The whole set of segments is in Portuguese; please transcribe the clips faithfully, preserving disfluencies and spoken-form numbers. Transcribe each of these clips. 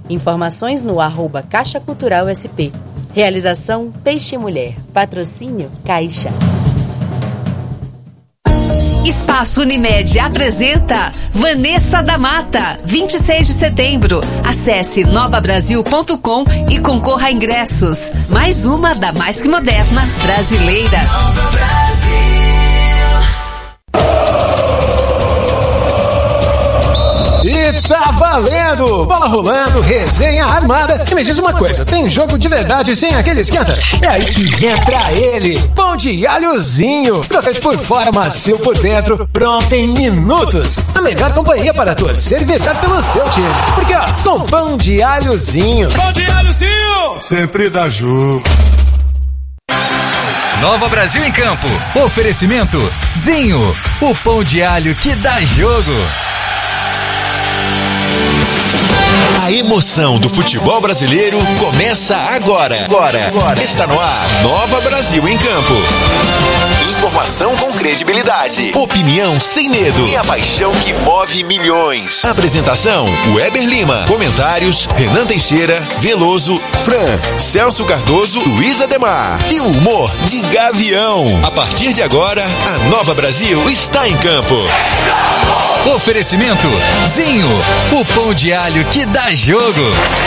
Informações no arroba Caixa Cultural S P. Realização Peixe Mulher. Patrocínio Caixa. Espaço Unimed apresenta Vanessa da Mata, vinte e seis de setembro. Acesse nova brasil ponto com e concorra a ingressos. Mais uma da mais que moderna brasileira. Nova Brasil. E tá valendo! Bola rolando, resenha armada. E me diz uma coisa, tem jogo de verdade sem aquele esquenta? É aí que entra ele, pão de alhozinho. Crocante por fora, macio por dentro, pronto em minutos. A melhor companhia para torcer e vibrar pelo seu time. Porque ó, com pão de alhozinho. Pão de alhozinho! Sempre dá jogo. Nova Brasil em Campo. Oferecimento Zinho, o pão de alho que dá jogo. A emoção do futebol brasileiro começa agora. Agora. Agora. Está no ar. Nova Brasil em Campo. Informação com credibilidade. Opinião sem medo. E a paixão que move milhões. Apresentação: Weber Lima. Comentários: Renan Teixeira, Veloso, Fran, Celso Cardoso, Luiz Ademar. E o humor de Gavião. A partir de agora, a Nova Brasil está em campo. Oferecimento Zinho, o pão de alho que dá jogo.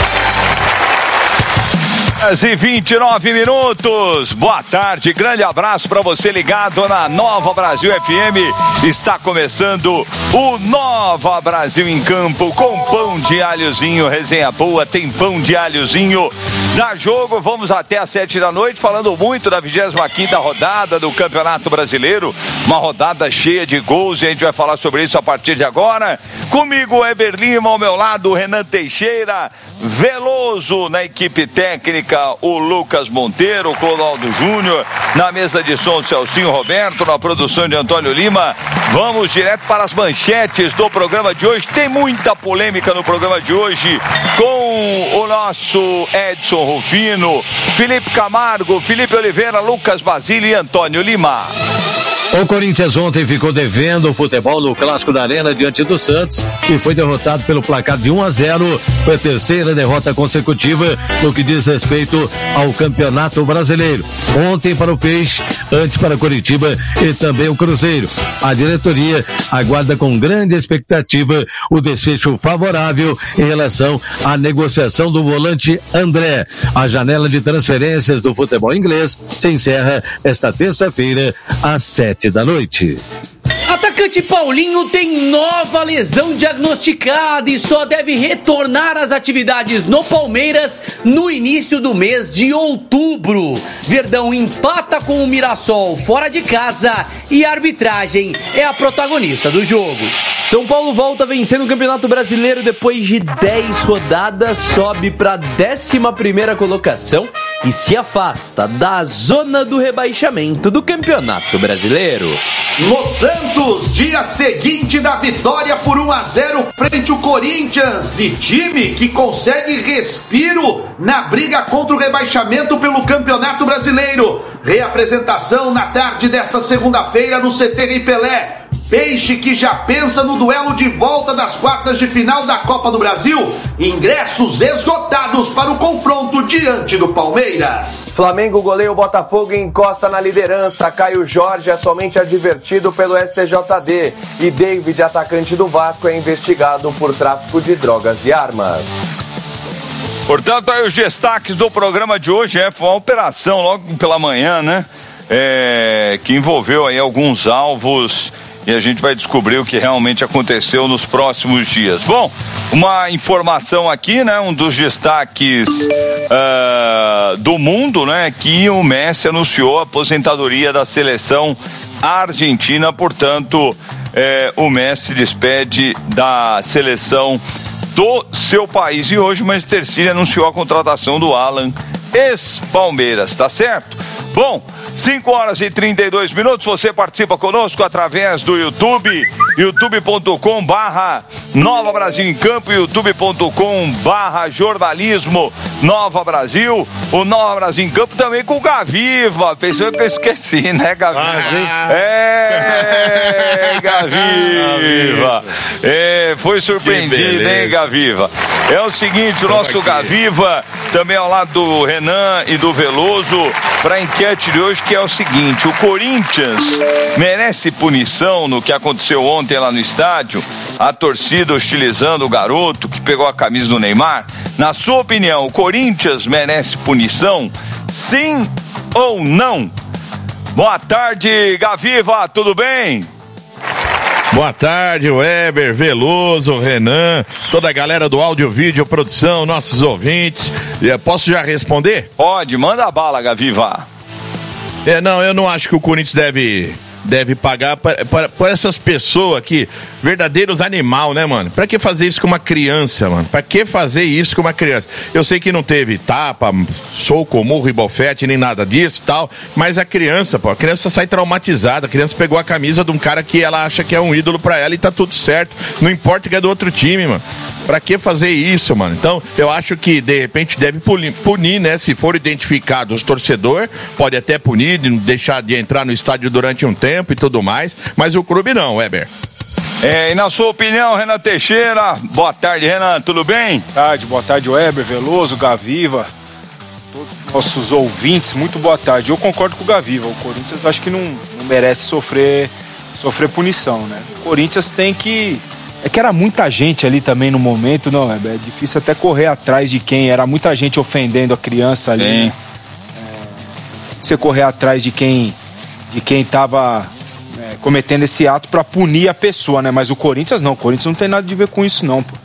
E vinte e nove minutos. Boa tarde, grande abraço para você ligado na Nova Brasil F M. Está começando o Nova Brasil em Campo com pão de alhozinho, resenha boa, tem pão de alhozinho. Dá jogo, vamos até às sete da noite, falando muito da vigésima quinta rodada do Campeonato Brasileiro. Uma rodada cheia de gols e a gente vai falar sobre isso a partir de agora. Comigo, Weber Lima, ao meu lado, Renan Teixeira, Veloso na equipe técnica, o Lucas Monteiro, o Clodoaldo Júnior, na mesa de som, o Celcinho Roberto, na produção de Antônio Lima. Vamos direto para as manchetes do programa de hoje. Tem muita polêmica no programa de hoje com o nosso Edson Rufino, Felipe Camargo, Felipe Oliveira, Lucas Basílio e Antônio Lima. O Corinthians ontem ficou devendo o futebol no Clássico da Arena diante do Santos e foi derrotado pelo placar de um a zero. Foi a terceira derrota consecutiva no que diz respeito ao Campeonato Brasileiro. Ontem para o Peixe, antes para Coritiba e também o Cruzeiro. A diretoria aguarda com grande expectativa o desfecho favorável em relação à negociação do volante André. A janela de transferências do futebol inglês se encerra esta terça-feira às sete da noite. Atacante Paulinho tem nova lesão diagnosticada e só deve retornar às atividades no Palmeiras no início do mês de outubro. Verdão empata com o Mirassol fora de casa e a arbitragem é a protagonista do jogo. São Paulo volta vencendo o Campeonato Brasileiro depois de dez rodadas, sobe para a décima primeira colocação e se afasta da zona do rebaixamento do Campeonato Brasileiro. No Santos, dia seguinte da vitória por um a zero frente ao Corinthians, e time que consegue respiro na briga contra o rebaixamento pelo Campeonato Brasileiro. Reapresentação na tarde desta segunda-feira no C T Rei Pelé. Peixe que já pensa no duelo de volta das quartas de final da Copa do Brasil. Ingressos esgotados para o confronto diante do Palmeiras. Flamengo goleia o Botafogo e encosta na liderança. Caio Jorge é somente advertido pelo S T J D. E David, atacante do Vasco, é investigado por tráfico de drogas e armas. Portanto, aí os destaques do programa de hoje, é, foi uma operação logo pela manhã, né? É, que envolveu aí alguns alvos. E a gente vai descobrir o que realmente aconteceu nos próximos dias. Bom, uma informação aqui, né? Um dos destaques uh, do mundo, né? Que o Messi anunciou a aposentadoria da seleção argentina. Portanto, eh, o Messi despede da seleção do seu país. E hoje o Manchester City anunciou a contratação do Alan, ex-Palmeiras, tá certo? Bom, cinco horas e trinta e dois minutos, você participa conosco através do YouTube youtube ponto com barra Nova Brasil em Campo, youtube ponto com barra jornalismo Nova Brasil. O Nova Brasil em Campo também com o Gaviva. Pensou que eu esqueci, né, Gaviva? Ah, é, Gaviva. É, foi surpreendido, hein, Gaviva? É o seguinte, o nosso Gaviva, também ao lado do Renan e do Veloso, para a enquete de hoje, que é o seguinte: o Corinthians merece punição no que aconteceu ontem lá no estádio? A torcida hostilizando o garoto que pegou a camisa do Neymar. Na sua opinião, o Corinthians merece punição? Sim ou não? Boa tarde, Gaviva, tudo bem? Boa tarde, Weber, Veloso, Renan, toda a galera do áudio, vídeo, produção, nossos ouvintes. Posso já responder? Pode, manda a bala, Gaviva. É, não, eu não acho que o Corinthians deve... deve pagar por essas pessoas aqui, verdadeiros animal, né, mano? Pra que fazer isso com uma criança, mano? Pra que fazer isso com uma criança? Eu sei que não teve tapa, soco, murro e bofete, nem nada disso e tal, mas a criança, pô, a criança sai traumatizada, a criança pegou a camisa de um cara que ela acha que é um ídolo pra ela e tá tudo certo, não importa que é do outro time, mano. Pra que fazer isso, mano? Então, eu acho que, de repente, deve punir, punir, né? Se for identificado os torcedores, pode até punir, deixar de entrar no estádio durante um tempo e tudo mais, mas o clube não, Weber. É, e na sua opinião, Renan Teixeira, boa tarde, Renan, tudo bem? Boa tarde, boa tarde, Weber, Veloso, Gaviva, todos os nossos ouvintes, muito boa tarde. Eu concordo com o Gaviva, o Corinthians acho que não, não merece sofrer, sofrer punição, né? O Corinthians tem que... É que era muita gente ali também no momento, não, Weber? É difícil até correr atrás de quem, era muita gente ofendendo a criança ali, né? É, você correr atrás de quem, de quem tava... É, cometendo esse ato pra punir a pessoa, né? Mas o Corinthians não, o Corinthians não tem nada a ver com isso não, pô.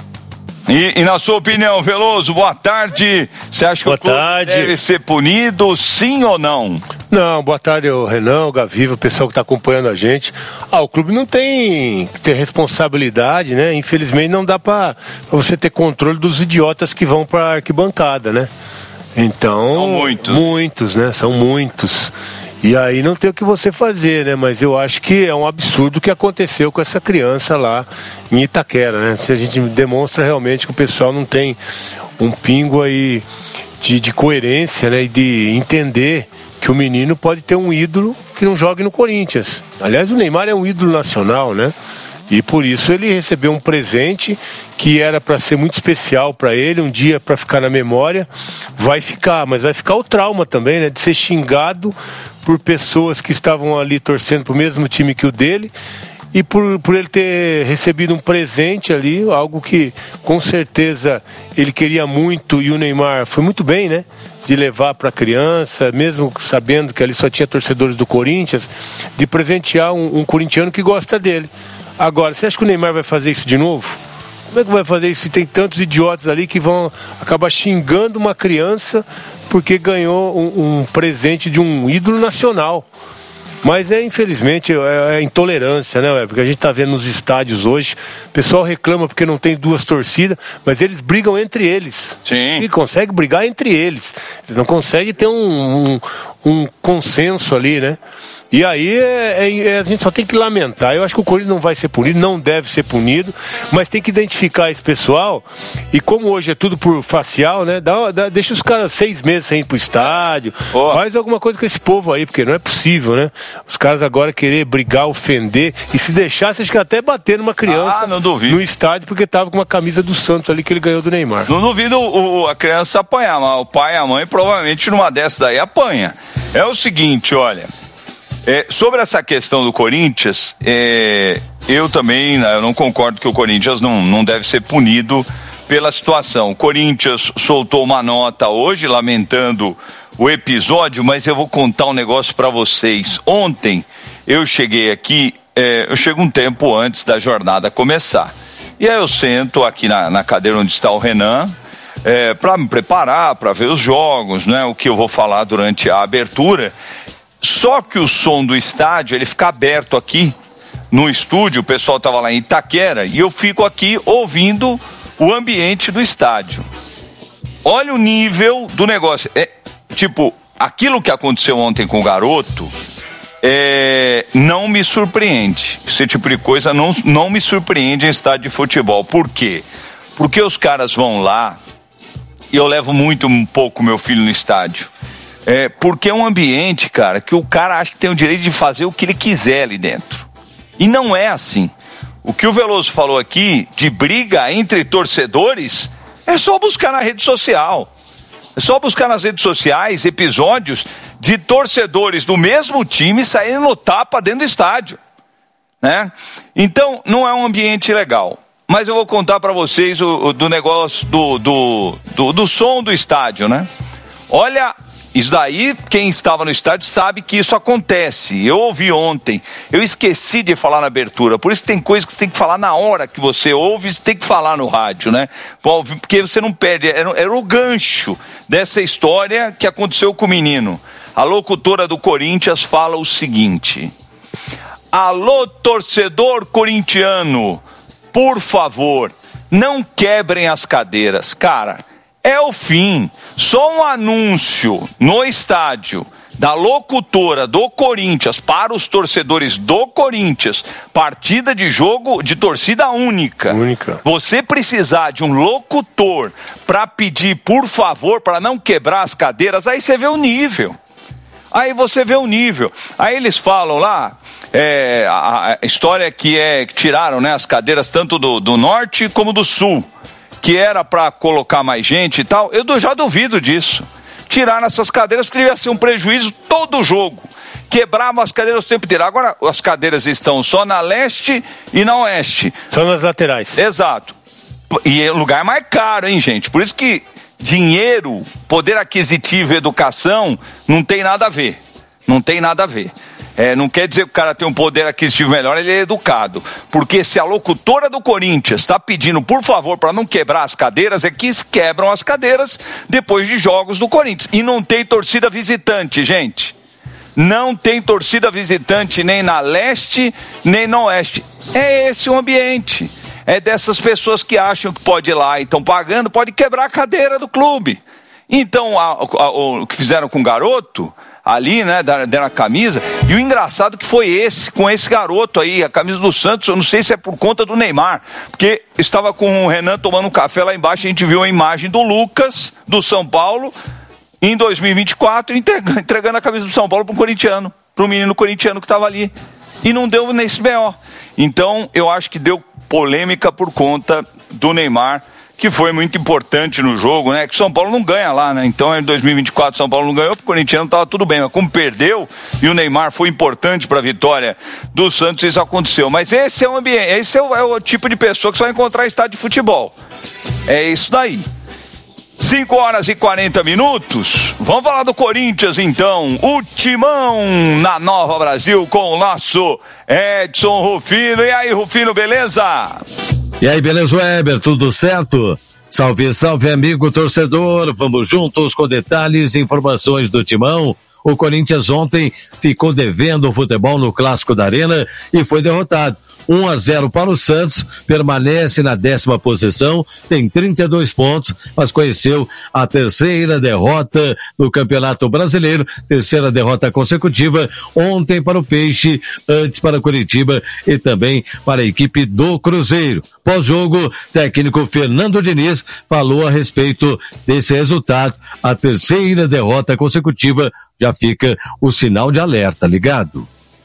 E, e na sua opinião, Veloso, boa tarde. Você acha que boa o clube tarde. deve ser punido, sim ou não? Não, boa tarde, o Renan, o Gaviva, o pessoal que está acompanhando a gente. Ah, o clube não tem que ter responsabilidade, né? Infelizmente não dá para você ter controle dos idiotas que vão para arquibancada, né? Então, são muitos. Muitos, né? São muitos. E aí não tem o que você fazer, né? Mas eu acho que é um absurdo o que aconteceu com essa criança lá em Itaquera, né? Se a gente demonstra realmente que o pessoal não tem um pingo aí de, de coerência, né? E de entender que o menino pode ter um ídolo que não jogue no Corinthians. Aliás, o Neymar é um ídolo nacional, né? E por isso ele recebeu um presente que era para ser muito especial para ele, um dia para ficar na memória. Vai ficar, mas vai ficar o trauma também, né? De ser xingado por pessoas que estavam ali torcendo pro mesmo time que o dele. E por, por ele ter recebido um presente ali, algo que com certeza ele queria muito, e o Neymar foi muito bem, né? De levar para a criança, mesmo sabendo que ali só tinha torcedores do Corinthians, de presentear um, um corintiano que gosta dele. Agora, você acha que o Neymar vai fazer isso de novo? Como é que vai fazer isso se tem tantos idiotas ali que vão acabar xingando uma criança porque ganhou um, um presente de um ídolo nacional? Mas é, infelizmente, é, é intolerância, né? Porque a gente tá vendo nos estádios hoje, o pessoal reclama porque não tem duas torcidas, mas eles brigam entre eles. Sim. E conseguem brigar entre eles. Eles não conseguem ter um, um, um consenso ali, né? E aí é, é, a gente só tem que lamentar. Eu acho que o Corinthians não vai ser punido, não deve ser punido, mas tem que identificar esse pessoal. E como hoje é tudo por facial, né? Dá, dá, deixa os caras seis meses sem ir pro estádio. Oh. Faz alguma coisa com esse povo aí, porque não é possível, né? Os caras agora querer brigar, ofender, e se deixasse, acho que até bater numa criança ah, não duvido. no estádio, porque tava com uma camisa do Santos ali que ele ganhou do Neymar. Não duvido o, a criança apanhar, mas o pai e a mãe provavelmente numa dessas daí apanha. É o seguinte, olha... É, sobre essa questão do Corinthians, é, eu também né, eu não concordo que o Corinthians não, não deve ser punido pela situação. O Corinthians soltou uma nota hoje lamentando o episódio, mas eu vou contar um negócio para vocês. Ontem eu cheguei aqui, é, eu chego um tempo antes da jornada começar. E aí eu sento aqui na, na cadeira onde está o Renan, é, para me preparar, para ver os jogos, né, o que eu vou falar durante a abertura. Só que o som do estádio, ele fica aberto aqui no estúdio, o pessoal estava lá em Itaquera, e eu fico aqui ouvindo o ambiente do estádio. Olha o nível do negócio. É, tipo, aquilo que aconteceu ontem com o garoto é, não me surpreende. Esse tipo de coisa não, não me surpreende em estádio de futebol. Por quê? Porque os caras vão lá, e eu levo muito um pouco meu filho no estádio, é, porque é um ambiente, cara, que o cara acha que tem o direito de fazer o que ele quiser ali dentro. E não é assim. O que o Veloso falou aqui, de briga entre torcedores, é só buscar na rede social. É só buscar nas redes sociais episódios de torcedores do mesmo time saindo no tapa dentro do estádio, né? Então, não é um ambiente legal. Mas eu vou contar para vocês o, o do negócio do, do, do, do som do estádio, né? Olha, isso daí, quem estava no estádio sabe que isso acontece. Eu ouvi ontem, eu esqueci de falar na abertura, por isso tem coisa que você tem que falar na hora que você ouve, você tem que falar no rádio, né? Porque você não perde, era, era o gancho dessa história que aconteceu com o menino. A locutora do Corinthians fala o seguinte: alô, torcedor corintiano, por favor, não quebrem as cadeiras. Cara, é o fim. Só um anúncio no estádio da locutora do Corinthians para os torcedores do Corinthians, partida de jogo de torcida única. Única. Você precisar de um locutor para pedir, por favor, para não quebrar as cadeiras, aí você vê o nível. Aí você vê o nível. Aí eles falam lá, é, a, a história que é que tiraram, né, as cadeiras tanto do, do norte como do sul, que era para colocar mais gente e tal. Eu já duvido disso. Tiraram essas cadeiras porque ia ser um prejuízo todo o jogo. Quebravam as cadeiras o tempo inteiro. Agora as cadeiras estão só na leste e na oeste. Só nas laterais. Exato. E é um lugar mais caro, hein, gente? Por isso que dinheiro, poder aquisitivo e educação não tem nada a ver. Não tem nada a ver. É, não quer dizer que o cara tem um poder aquisitivo melhor, ele é educado. Porque se a locutora do Corinthians está pedindo, por favor, para não quebrar as cadeiras, é que quebram as cadeiras depois de jogos do Corinthians. E não tem torcida visitante, gente. Não tem torcida visitante nem na leste, nem no oeste. É esse o ambiente. É dessas pessoas que acham que pode ir lá e estão pagando, pode quebrar a cadeira do clube. Então, a, a, o que fizeram com o garoto ali, né, deram a camisa, e o engraçado que foi esse, com esse garoto aí, a camisa do Santos, eu não sei se é por conta do Neymar, porque estava com o Renan tomando um café lá embaixo, a gente viu a imagem do Lucas, do São Paulo, em dois mil e vinte e quatro, entregando, entregando a camisa do São Paulo para um corintiano, para um menino corintiano que estava ali, e não deu nesse B O. Então, eu acho que deu polêmica por conta do Neymar, que foi muito importante no jogo, né? Que o São Paulo não ganha lá, né? Então, em dois mil e vinte e quatro, São Paulo não ganhou, porque o corintiano estava tudo bem. Mas como perdeu e o Neymar foi importante para a vitória do Santos, isso aconteceu. Mas esse é o ambiente, esse é o, é o tipo de pessoa que você vai encontrar em estádio de futebol. É isso daí. cinco horas e quarenta minutos. Vamos falar do Corinthians, então. O Timão na Nova Brasil com o nosso Edson Rufino. E aí, Rufino, beleza? E aí, beleza, Weber? Tudo certo? Salve, salve, amigo torcedor. Vamos juntos com detalhes e informações do Timão. O Corinthians ontem ficou devendo o futebol no Clássico da Arena e foi derrotado. um a zero para o Santos, permanece na décima posição, tem trinta e dois pontos, mas conheceu a terceira derrota no Campeonato Brasileiro, terceira derrota consecutiva, ontem para o Peixe, antes para o Curitiba e também para a equipe do Cruzeiro. Pós-jogo, técnico Fernando Diniz falou a respeito desse resultado, a terceira derrota consecutiva, já fica o sinal de alerta, ligado?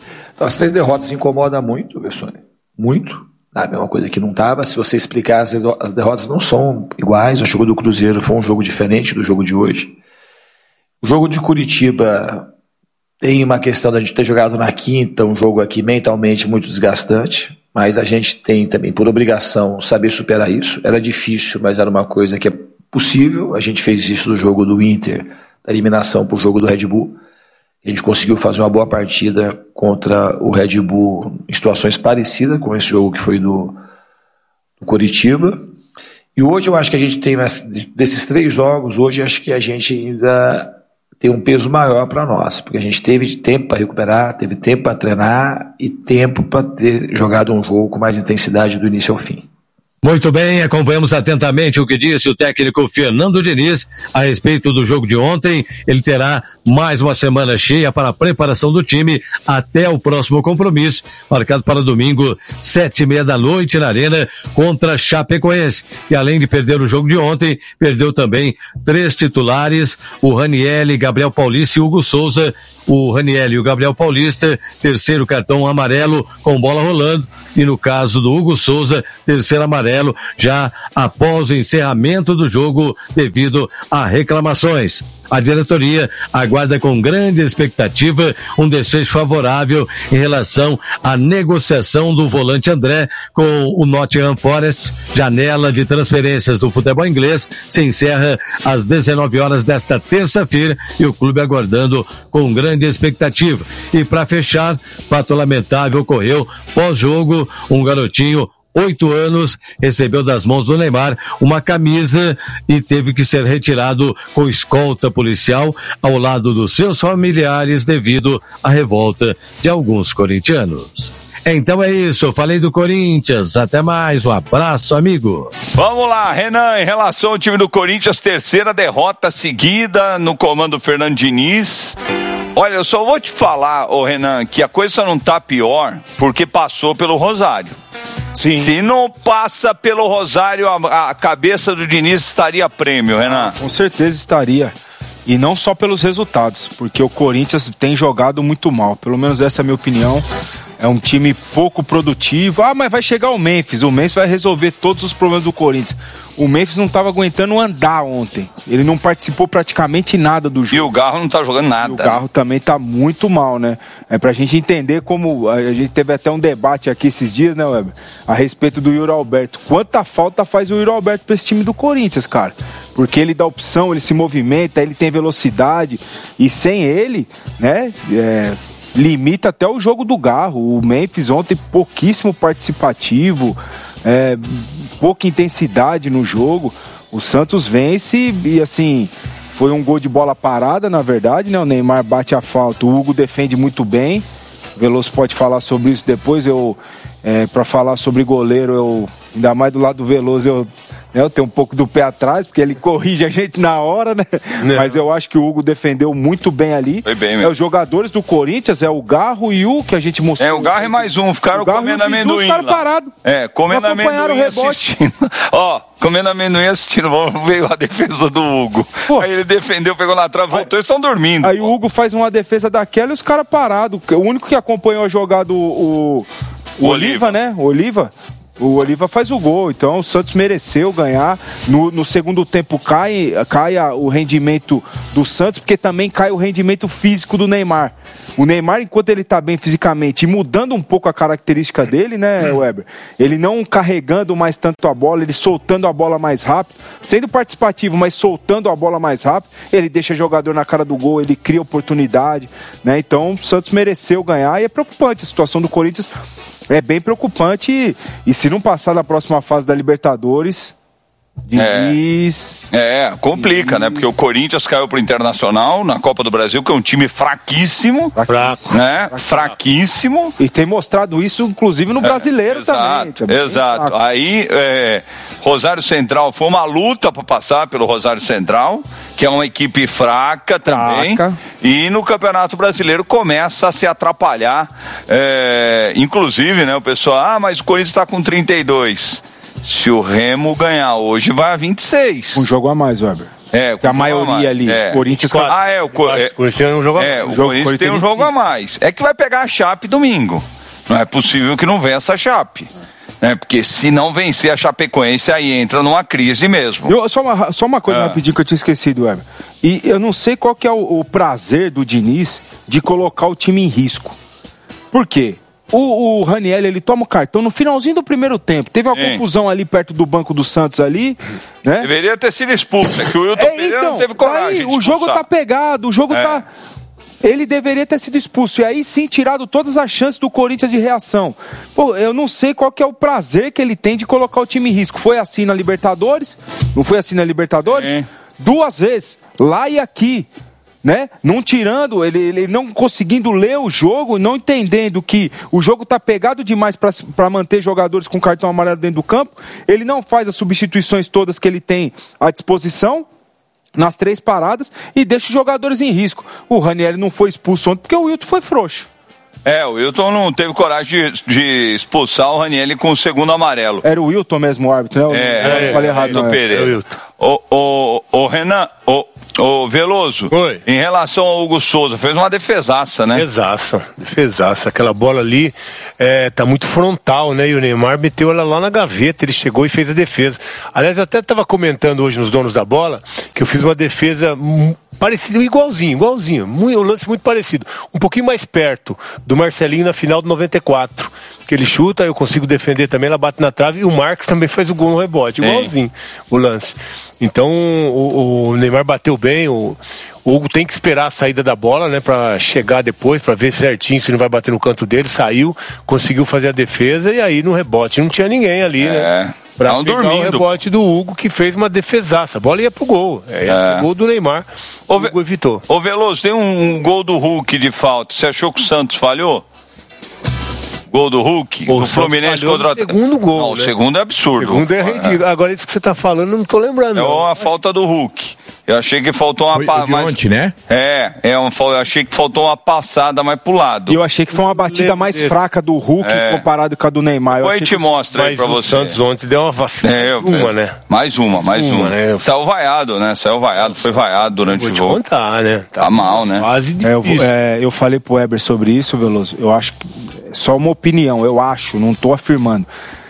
As três derrotas incomodam muito, Bessone. Muito. A mesma coisa que não estava. Se você explicar, as derrotas não são iguais. O jogo do Cruzeiro foi um jogo diferente do jogo de hoje. O jogo de Curitiba tem uma questão da gente ter jogado na quinta, um jogo aqui mentalmente muito desgastante, mas a gente tem também, por obrigação, saber superar isso. Era difícil, mas era uma coisa que é possível. A gente fez isso no jogo do Inter, da eliminação para o jogo do Red Bull. A gente conseguiu fazer uma boa partida contra o Red Bull em situações parecidas com esse jogo que foi do, do Coritiba. E hoje eu acho que a gente tem, desses três jogos, hoje acho que a gente ainda tem um peso maior para nós, porque a gente teve tempo para recuperar, teve tempo para treinar e tempo para ter jogado um jogo com mais intensidade do início ao fim. Muito bem, acompanhamos atentamente o que disse o técnico Fernando Diniz a respeito do jogo de ontem. Ele terá mais uma semana cheia para a preparação do time até o próximo compromisso, marcado para domingo, sete e meia da noite na Arena contra Chapecoense. E além de perder o jogo de ontem, perdeu também três titulares, o Ranielli, Gabriel Paulista e Hugo Souza. O Ranielli e o Gabriel Paulista, terceiro cartão amarelo com bola rolando. E no caso do Hugo Souza, terceiro amarelo, já após o encerramento do jogo devido a reclamações. A diretoria aguarda com grande expectativa um desfecho favorável em relação à negociação do volante André com o Nottingham Forest. Janela de transferências do futebol inglês se encerra às dezenove horas desta terça-feira e o clube aguardando com grande expectativa. E para fechar, fato lamentável ocorreu pós-jogo, um garotinho oito anos, recebeu das mãos do Neymar uma camisa e teve que ser retirado com escolta policial ao lado dos seus familiares devido à revolta de alguns corintianos. Então é isso, falei do Corinthians, até mais, um abraço, amigo. Vamos lá, Renan, em relação ao time do Corinthians, terceira derrota seguida no comando Fernando Diniz. Olha, eu só vou te falar, ô Renan, que a coisa não tá pior porque passou pelo Rosário. Sim. Se não passa pelo Rosário, a, a cabeça do Diniz estaria prêmio, Renan. Com certeza estaria. E não só pelos resultados, porque o Corinthians tem jogado muito mal. Pelo menos essa é a minha opinião. É um time pouco produtivo. Ah, mas vai chegar o Memphis. O Memphis vai resolver todos os problemas do Corinthians. O Memphis não estava aguentando andar ontem. Ele não participou praticamente nada do jogo. E o Garro não tá jogando nada. E o Garro também tá muito mal, né? É pra gente entender como... A gente teve até um debate aqui esses dias, né, Weber? A respeito do Yuri Alberto. Quanta falta faz o Yuri Alberto pra esse time do Corinthians, cara? Porque ele dá opção, ele se movimenta, ele tem velocidade. E sem ele, né... É... limita até o jogo do Garro. O Memphis ontem pouquíssimo participativo, é, pouca intensidade no jogo. O Santos vence e assim, foi um gol de bola parada, na verdade, né? O Neymar bate a falta, o Hugo defende muito bem. O Veloso pode falar sobre isso depois. Eu, é, para falar sobre goleiro, eu, ainda mais do lado do Veloso, eu Eu tenho um pouco do pé atrás, porque ele corrige a gente na hora, né? Não. Mas eu acho que o Hugo defendeu muito bem ali. Foi bem, é, os jogadores do Corinthians, é o Garro e o que a gente mostrou. É, o Garro e mais um, ficaram comendo amendoim. Ficaram parados. É, comendo amendoim assistindo. Ó, comendo amendoim assistindo. Veio a defesa do Hugo. Pô. Aí ele defendeu, pegou na trave, voltou e estão dormindo. Aí pô. O Hugo faz uma defesa daquela e os caras parados. O único que acompanhou a jogada, o, o, o Oliva, né? O Oliva. O Oliva faz o gol, então o Santos mereceu ganhar. No, no segundo tempo cai, cai a, o rendimento do Santos, porque também cai o rendimento físico do Neymar. O Neymar, enquanto ele tá bem fisicamente e mudando um pouco a característica dele, né, Weber? Ele não carregando mais tanto a bola, ele soltando a bola mais rápido, sendo participativo, mas soltando a bola mais rápido, ele deixa jogador na cara do gol, ele cria oportunidade, né? Então o Santos mereceu ganhar e é preocupante a situação do Corinthians. É bem preocupante e, e se não passar da próxima fase da Libertadores, diz... É, é complica, né? Porque o Corinthians caiu pro Internacional na Copa do Brasil, que é um time fraquíssimo, Fraco. né? Fraquíssimo. E tem mostrado isso, inclusive, no brasileiro é, exato, também. Exato. Aí, é, Rosário Central foi uma luta para passar pelo Rosário Central, que é uma equipe fraca também. Fraca. E no Campeonato Brasileiro começa a se atrapalhar. É, inclusive, né? O pessoal, ah, mas o Corinthians está com trinta e dois. Se o Remo ganhar hoje, vai a vinte e seis. Um jogo a mais, Weber. É, que a maioria ali. É. Corinthians. Ah, é, o, Co... é, Corinthians tem um jogo a mais. É, o jogo, Corinthians tem um jogo a mais. É que vai pegar a Chape domingo. Não é possível que não vença a Chape. Né? Porque se não vencer a Chapecoense, aí entra numa crise mesmo. Eu, só, uma, só uma coisa ah. rapidinho que eu tinha esquecido, Weber. E eu não sei qual que é o, o prazer do Diniz de colocar o time em risco. Por quê? O, o Raniel, ele toma o cartão no finalzinho do primeiro tempo. Teve uma Sim. confusão ali perto do banco do Santos ali, né? Deveria ter sido expulso, é que o Wilton é, Pereira então, não teve coragem aí, o jogo tá pegado, o jogo é. tá... Ele deveria ter sido expulso. E aí sim, tirado todas as chances do Corinthians de reação. Pô, eu não sei qual que é o prazer que ele tem de colocar o time em risco. Foi assim na Libertadores? Não foi assim na Libertadores? É. Duas vezes, lá e aqui. né? Não tirando, ele, ele não conseguindo ler o jogo, não entendendo que o jogo tá pegado demais para manter jogadores com cartão amarelo dentro do campo. Ele não faz as substituições todas que ele tem à disposição nas três paradas e deixa os jogadores em risco. O Ranieri não foi expulso ontem porque o Wilton foi frouxo. É, o Wilton não teve coragem de, de expulsar o Ranieri com o segundo amarelo. Era o Wilton mesmo o árbitro, né? É, eu falei errado. Wilton não, Pereira. é. O, o, o Renan, o, o Veloso, Oi. Em relação ao Hugo Souza, fez uma defesaça, né? Defesaça, defesaça. Aquela bola ali é, tá muito frontal, né? E o Neymar meteu ela lá na gaveta, ele chegou e fez a defesa. Aliás, eu até estava comentando hoje nos donos da bola que eu fiz uma defesa parecido, igualzinho, igualzinho, muito, um lance muito parecido, um pouquinho mais perto do Marcelinho na final de noventa e quatro, que ele chuta, eu consigo defender também, ela bate na trave, e o Marques também faz o gol no rebote, igualzinho o lance. Então o, o Neymar bateu bem, o, o Hugo tem que esperar a saída da bola, né, pra chegar depois, pra ver certinho se não vai bater no canto dele, saiu, conseguiu fazer a defesa, e aí no rebote não tinha ninguém ali, é. né? Pra não pegar dormindo. o rebote do Hugo, que fez uma defesaça. A bola ia pro gol. É, esse É. gol do Neymar. O Hugo evitou. Ô Veloso, tem um, um gol do Hulk de falta. Você achou que o Santos falhou? Gol do Hulk? O do Fluminense Santos falhou contra no segundo gol, Não, o né? segundo é absurdo. Segundo é ridículo. Agora, isso que você tá falando, eu não tô lembrando. É não. uma falta do Hulk. Eu achei que faltou uma Foi o de ontem, né? É, é uma, eu achei que faltou uma passada mais pro lado. E eu achei que foi uma batida mais desse. fraca do Hulk É. comparado com a do Neymar. Eu Depois achei te que- mostra aí Mas pra o você. Santos ontem deu uma vacina. É, eu- uma, né? Mais uma, mais Uma, uma. né? Saiu vaiado, né? Saiu vaiado, foi vaiado durante Vou o te jogo. contar, né? Tá mal, né? Fase É, eu, vou- difícil. é, eu falei pro Weber sobre isso, Veloso. Eu acho que é só uma opinião, eu acho, não tô afirmando.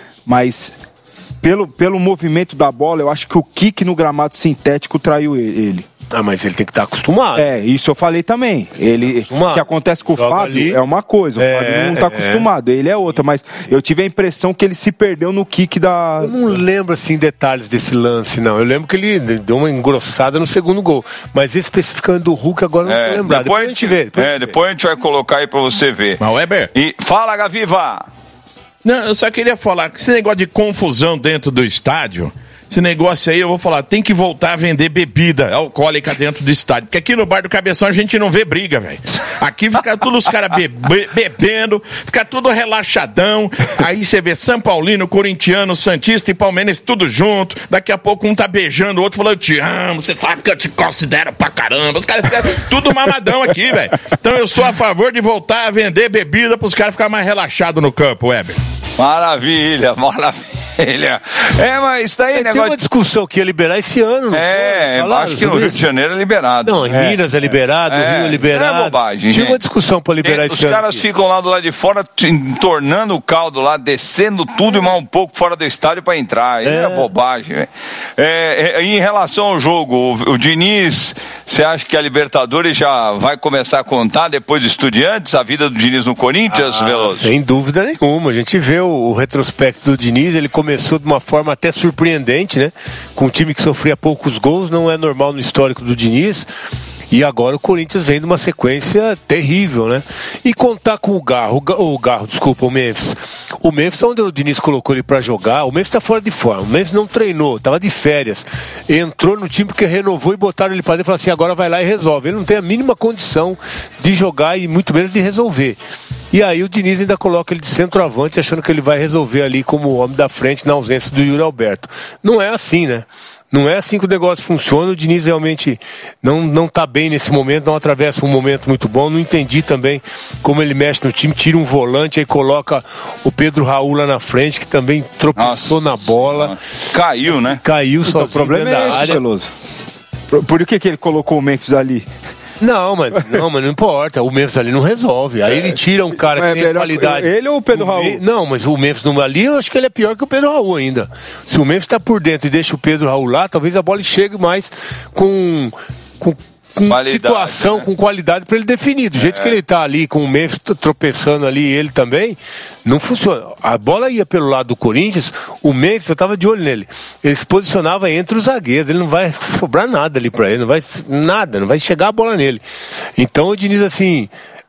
Mas pelo, pelo movimento da bola, eu acho que o kick no gramado sintético traiu e- ele. Ah, mas ele tem que estar acostumado. É, isso eu falei também. Ele, Acostumado. se acontece com o Joga Fábio, ali. é uma coisa. O É, Fábio não tá é. acostumado, ele é outra. Mas eu tive a impressão que ele se perdeu no kick da. Eu não lembro, assim, detalhes desse lance, não. Eu lembro que ele deu uma engrossada no segundo gol. Mas especificamente do Hulk, agora eu não É, tô lembrado. depois a gente vê. Depois a É, gente vê. depois a gente vai colocar aí pra você ver. Mas, Weber, E fala, Gaviva! não, eu só queria falar que esse negócio de confusão dentro do estádio, esse negócio aí, eu vou falar, tem que voltar a vender bebida alcoólica dentro do estádio. Porque aqui no Bar do Cabeção a gente não vê briga, velho. Aqui fica tudo os caras bebe- bebendo, fica tudo relaxadão. Aí você vê São Paulino, corintiano, santista e palmeirense tudo junto. Daqui a pouco um tá beijando o outro falando, eu te amo, você sabe que eu te considero pra caramba. Os caras ficam tudo mamadão aqui, velho. Então eu sou a favor de voltar a vender bebida pros caras ficarem mais relaxados no campo, Weber. Maravilha, maravilha. É, mas isso daí, Tem negócio. uma discussão que ia liberar esse ano, não É, foi? Falaram acho que no sobre Rio isso? de Janeiro é liberado. Não, em É. Minas é liberado, no É, Rio é liberado. É bobagem, Tinha gente. uma discussão pra liberar É, esse os ano. caras ficam lá do lado de fora, t- entornando o caldo lá, descendo tudo e mais um pouco fora do estádio pra entrar. Isso é, É. bobagem, velho. É, é, em relação ao jogo, o, o Diniz, você acha que a Libertadores já vai começar a contar depois do Estudiantes, a vida do Diniz no Corinthians, Ah, Veloso? sem dúvida nenhuma. A gente vê o, o retrospecto do Diniz, ele começou de uma forma até surpreendente, né? Com um time que sofria poucos gols, não é normal no histórico do Diniz. E agora o Corinthians vem de uma sequência terrível, né? E contar com o Garro, o Ga- o Garro, desculpa, o Memphis. O Memphis, onde o Diniz colocou ele pra jogar, o Memphis tá fora de forma. O Memphis não treinou, tava de férias. Entrou no time porque renovou e botaram ele pra dentro e falaram assim, agora vai lá e resolve. Ele não tem a mínima condição de jogar e muito menos de resolver. E aí o Diniz ainda coloca ele de centroavante, achando que ele vai resolver ali como o homem da frente na ausência do Yuri Alberto. Não é assim, né? Não é assim que o negócio funciona. O Diniz realmente não, não tá bem nesse momento, não atravessa um momento muito bom. Não entendi também como ele mexe no time, tira um volante, aí coloca o Pedro Raul lá na frente, que também tropeçou Nossa na bola. Caiu, né? Caiu Então, sozinho o problema dentro é da esse, área. Veloso. Por, por que, que ele colocou o Memphis ali? Não, mas não, mas não importa. O Memphis ali não resolve. Aí ele tira um cara que É tem melhor qualidade. ele ou o Pedro No Raul? meio- Não, mas o Memphis não ali, eu acho que ele é pior que o Pedro Raul ainda. Se o Memphis tá por dentro e deixa o Pedro Raul lá, talvez a bola chegue mais com com, com Qualidade, situação, né? com qualidade pra ele definir. Do jeito que ele tá ali com o Memphis t- tropeçando ali, ele também, não funciona. A bola ia pelo lado do Corinthians, o Memphis, eu tava de olho nele. Ele se posicionava entre os zagueiros, ele não vai sobrar nada ali pra ele, não vai nada, não vai chegar a bola nele. Então o Diniz, assim,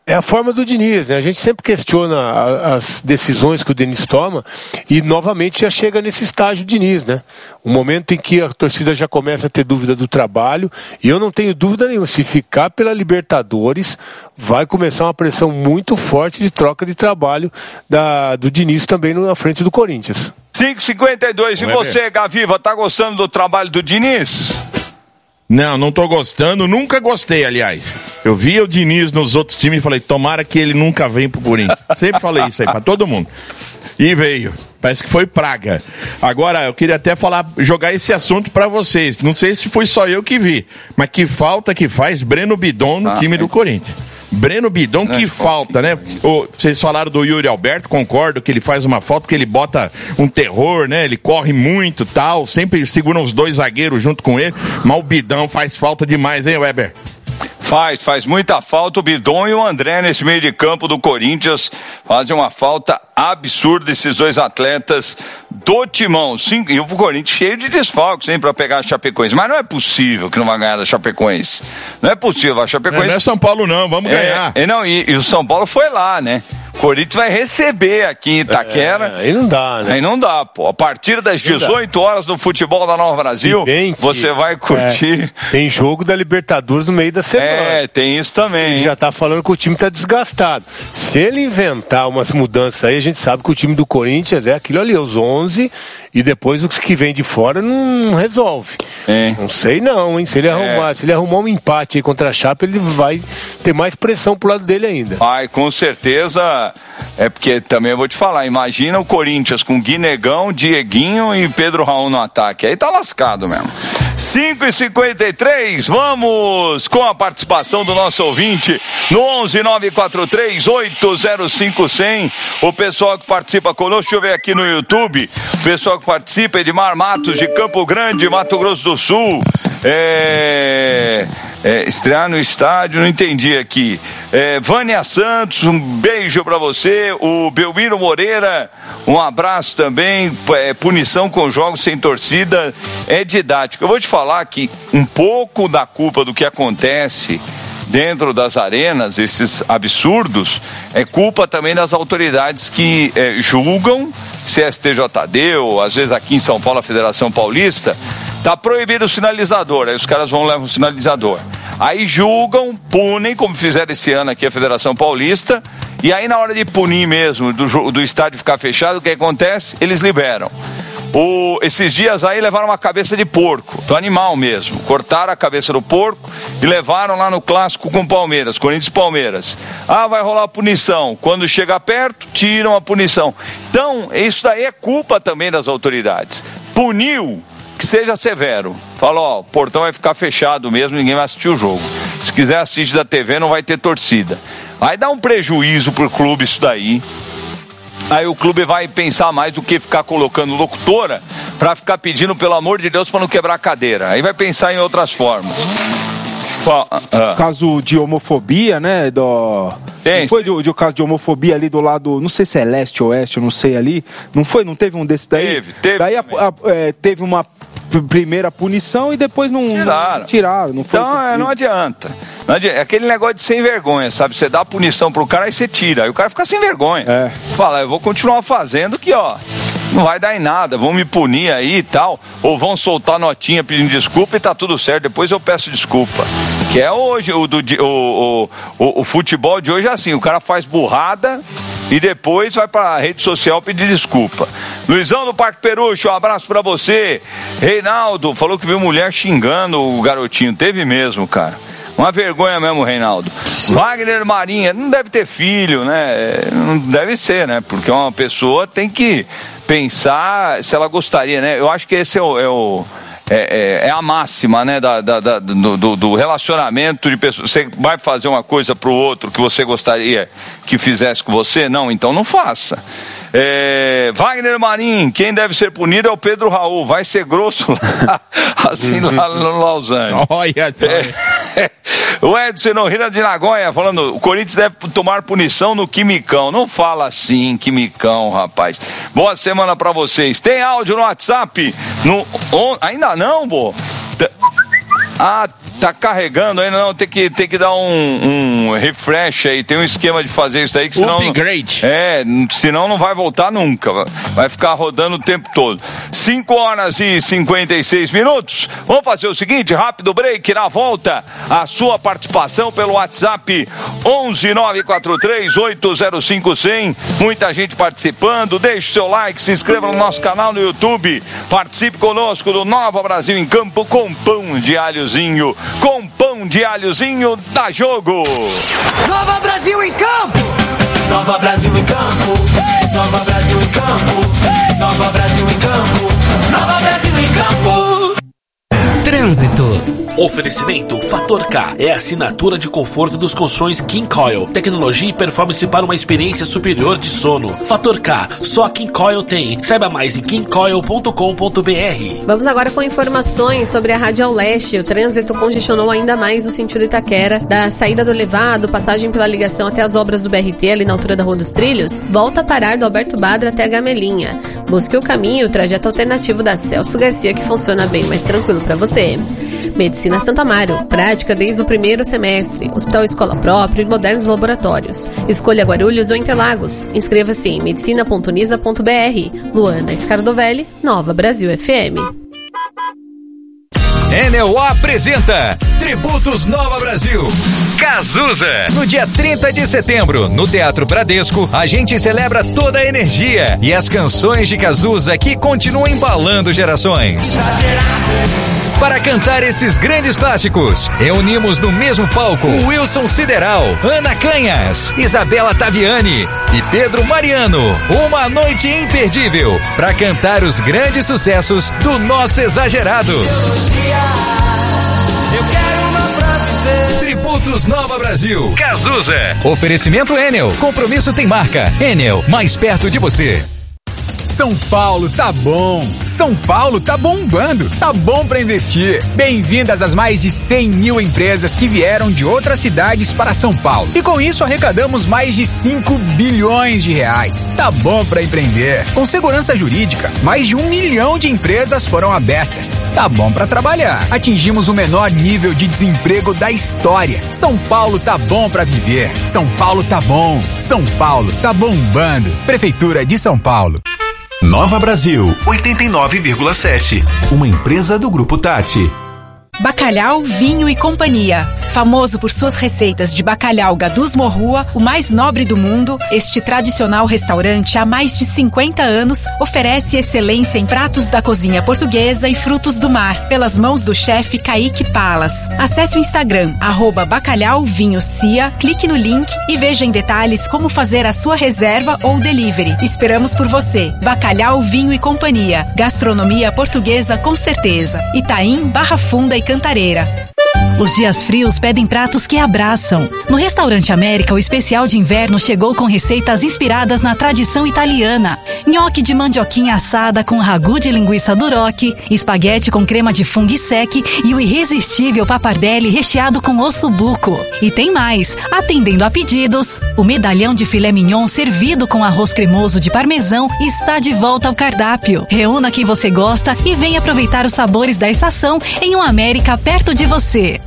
É a forma do Diniz, né? A gente sempre questiona a, as decisões que o Diniz toma e novamente já chega nesse estágio Diniz, né? O momento em que a torcida já começa a ter dúvida do trabalho, e eu não tenho dúvida nenhuma, se ficar pela Libertadores, vai começar uma pressão muito forte de troca de trabalho da, do Diniz também na frente do Corinthians. cinco e cinquenta e dois, e você, Gaviva, tá gostando do trabalho do Diniz? Não, não tô gostando, nunca gostei, aliás. Eu via o Diniz nos outros times e falei, tomara que ele nunca venha pro Corinthians. Sempre falei isso aí pra todo mundo. E veio. Parece que foi praga. Agora, eu queria até falar, jogar esse assunto pra vocês. Não sei se foi só eu que vi, mas que falta que faz Breno Bidon no ah, time é. do Corinthians. Breno Bidon, que falta, né? O, vocês falaram do Yuri Alberto, concordo que ele faz uma falta, porque ele bota um terror, né? Ele corre muito, tal, sempre segura os dois zagueiros junto com ele, mas o Bidon faz falta demais, hein, Weber? Faz, faz muita falta. O Bidon e o André nesse meio de campo do Corinthians fazem uma falta absurda, esses dois atletas do Timão. Cinco, e o Corinthians cheio de desfalques, hein, pra pegar a Chapecoense. Mas não é possível que não vai ganhar da Chapecoense. Não é possível, a Chapecoense... Não, não é São Paulo não, vamos é, ganhar. É, não, e, e o São Paulo foi lá, né? O Corinthians vai receber aqui em Itaquera. É, aí não dá, né? Aí não dá, pô. A partir das dezoito horas no futebol da Nova Brasil, que, você vai curtir. É, tem jogo da Libertadores no meio da semana. É, tem isso também. Ele já tá falando que o time tá desgastado. Se ele inventar umas mudanças aí, a gente sabe que o time do Corinthians é aquilo ali, os onze, e depois o que vem de fora não resolve. É. Não sei não, hein? Se ele, arrumar, é. se ele arrumar um empate aí contra a Chape, ele vai ter mais pressão pro lado dele ainda. Ai, com certeza. É porque também eu vou te falar, imagina o Corinthians com Guinegão, Dieguinho e Pedro Raul no ataque. Aí tá lascado mesmo. cinco e cinquenta e três, vamos com a participação do nosso ouvinte no onze nove quatro três oito zero cinco zero zero. O pessoal que participa conosco, deixa eu ver aqui no YouTube. O pessoal que participa, Edmar Matos de Campo Grande, Mato Grosso do Sul. É... É, estrear no estádio, não entendi aqui. É, Vânia Santos, um beijo pra você. O Belmiro Moreira, um abraço também. É, punição com jogos sem torcida é didático. Eu vou te falar que um pouco da culpa do que acontece dentro das arenas, esses absurdos, é culpa também das autoridades que é, julgam, C S T J D ou às vezes aqui em São Paulo a Federação Paulista, tá proibido o sinalizador, aí os caras vão levar o sinalizador. Aí julgam, punem, como fizeram esse ano aqui a Federação Paulista, e aí na hora de punir mesmo, do, do estádio ficar fechado, o que acontece? Eles liberam. O, esses dias aí levaram uma cabeça de porco, do animal mesmo, cortaram a cabeça do porco e levaram lá no clássico com Palmeiras, Corinthians e Palmeiras. Ah, vai rolar punição, quando chega perto, tiram a punição. Então, isso daí é culpa também das autoridades. Puniu, que seja severo. Fala, ó, o portão vai ficar fechado mesmo, ninguém vai assistir o jogo. Se quiser assistir da T V, não vai ter torcida. Vai dar um prejuízo pro clube isso daí. Aí o clube vai pensar mais do que ficar colocando locutora pra ficar pedindo, pelo amor de Deus, pra não quebrar a cadeira. Aí vai pensar em outras formas. Qual, ah, ah. Caso de homofobia, né? Do... Tem, não foi de, de um caso de homofobia ali do lado, não sei se é leste ou oeste, eu não sei ali. Não foi? Não teve um desse daí? Teve, teve. Daí a, a, é, teve uma primeira punição e depois não tiraram. Não, tiraram não foi então é, não adianta. Não adianta. É aquele negócio de sem vergonha, sabe? Você dá a punição pro cara e você tira. Aí o cara fica sem vergonha. É. Fala, eu vou continuar fazendo que, ó, não vai dar em nada, vão me punir aí e tal, ou vão soltar notinha pedindo desculpa e tá tudo certo, depois eu peço desculpa. Que é hoje, o, do, o, o, o futebol de hoje é assim, o cara faz burrada e depois vai pra rede social pedir desculpa. Luizão do Parque Perucho, um abraço pra você. Reinaldo, falou que viu mulher xingando o garotinho, teve mesmo, cara. Uma vergonha mesmo, Reinaldo. Wagner Marinha, não deve ter filho, né? Não deve ser, né? Porque uma pessoa tem que pensar se ela gostaria, né? Eu acho que esse é o... É o É, é, é a máxima, né, da, da, da, do, do relacionamento de pessoas. Você vai fazer uma coisa pro outro que você gostaria que fizesse com você? Não, então não faça. É, Wagner Marim, quem deve ser punido é o Pedro Raul, vai ser grosso lá, assim lá no Lausanne. Olha só. É, o Edson Norrina de Nagoya falando, o Corinthians deve tomar punição no Quimicão. Não fala assim, Quimicão, rapaz. Boa semana pra vocês. Tem áudio no WhatsApp? No, on, ainda não, bo? Ah, tá carregando ainda não, tem que, tem que dar um, um refresh aí, tem um esquema de fazer isso aí que senão... Upgrade. É, senão não vai voltar nunca, vai ficar rodando o tempo todo. cinco horas e cinquenta e seis minutos, vamos fazer o seguinte, rápido break, na volta, a sua participação pelo WhatsApp onze nove quatro três oito zero cinco zero zero, muita gente participando, deixe seu like, se inscreva no nosso canal no YouTube, participe conosco do Nova Brasil em Campo com pão de alhozinho, com pão de alhozinho, dá jogo! Nova Brasil em Campo! Nova Brasil em Campo! Nova Brasil em Campo! Nova Brasil em Campo! Nova Brasil em Campo! Trânsito. Oferecimento Fator K é a assinatura de conforto dos colchões King Coil. Tecnologia e performance para uma experiência superior de sono. Fator K, só a King Coil tem. Saiba mais em king coil ponto com ponto b r. Vamos agora com informações sobre a Radial Leste. O trânsito congestionou ainda mais no sentido Itaquera, da saída do elevado, passagem pela ligação até as obras do B R T, ali na altura da Rua dos Trilhos, volta a parar do Alberto Badra até a Gamelinha. Busque o caminho, o trajeto alternativo da Celso Garcia, que funciona bem mais tranquilo para você. Medicina Santo Amaro, prática desde o primeiro semestre, hospital escola própria e modernos laboratórios. Escolha Guarulhos ou Interlagos. Inscreva-se em medicina ponto unisa ponto b r. Luana Scardovelli, Nova Brasil F M. Enel apresenta Tributos Nova Brasil. Cazuza. No dia trinta de setembro, no Teatro Bradesco, a gente celebra toda a energia e as canções de Cazuza que continuam embalando gerações. Para cantar esses grandes clássicos, reunimos no mesmo palco Wilson Sideral, Ana Canhas, Isabela Taviani e Pedro Mariano. Uma noite imperdível para cantar os grandes sucessos do nosso exagerado. Eu quero uma pra viver. Tributos Nova Brasil. Cazuza. Oferecimento Enel. Compromisso tem marca. Enel, mais perto de você. São Paulo tá bom, São Paulo tá bombando, tá bom pra investir. Bem-vindas às mais de cem mil empresas que vieram de outras cidades para São Paulo. E com isso arrecadamos mais de cinco bilhões de reais. Tá bom pra empreender. Com segurança jurídica, mais de um milhão de empresas foram abertas. Tá bom pra trabalhar. Atingimos o menor nível de desemprego da história. São Paulo tá bom pra viver. São Paulo tá bom. São Paulo tá bombando. Prefeitura de São Paulo. Nova Brasil, oitenta e nove vírgula sete. Uma empresa do Grupo Tati. Bacalhau, Vinho e Companhia. Famoso por suas receitas de bacalhau Gadus Morrua, o mais nobre do mundo, este tradicional restaurante há mais de cinquenta anos oferece excelência em pratos da cozinha portuguesa e frutos do mar, pelas mãos do chefe Kaique Palas. Acesse o Instagram, arroba Bacalhau Vinho Cia, clique no link e veja em detalhes como fazer a sua reserva ou delivery. Esperamos por você. Bacalhau, Vinho e Companhia. Gastronomia portuguesa com certeza. Itaim, Barra Funda e Cantareira. Os dias frios pedem pratos que abraçam. No Restaurante América, o especial de inverno chegou com receitas inspiradas na tradição italiana. Nhoque de mandioquinha assada com ragu de linguiça duroc, espaguete com crema de fungo e sec e o irresistível papardelli recheado com osso buco. E tem mais, atendendo a pedidos, o medalhão de filé mignon servido com arroz cremoso de parmesão está de volta ao cardápio. Reúna quem você gosta e venha aproveitar os sabores da estação em um América perto de você.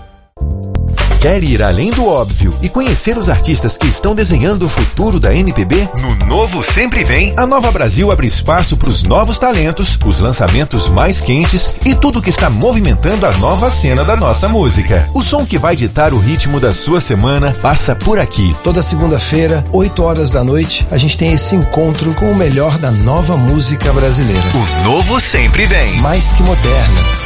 Quer ir além do óbvio e conhecer os artistas que estão desenhando o futuro da M P B? No Novo Sempre Vem, a Nova Brasil abre espaço para os novos talentos, os lançamentos mais quentes e tudo que está movimentando a nova cena da nossa música. O som que vai ditar o ritmo da sua semana passa por aqui. Toda segunda-feira, oito horas da noite, a gente tem esse encontro com o melhor da nova música brasileira. O Novo Sempre Vem. Mais que moderna,